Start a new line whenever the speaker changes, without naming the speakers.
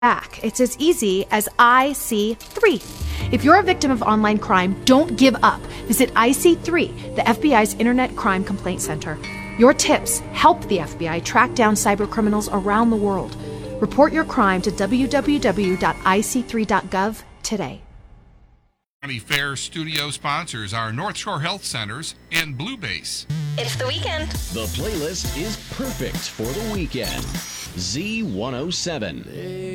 back. It's as easy as IC3. If you're a victim of online crime, don't give up. Visit IC3, the FBI's Internet Crime Complaint Center. Your tips help the FBI track down cybercriminals around the world. Report your crime to www.ic3.gov today.
County Fair studio sponsors are North Shore Health Centers and Blue Base.
It's the weekend.
The playlist is perfect for the weekend. Z107.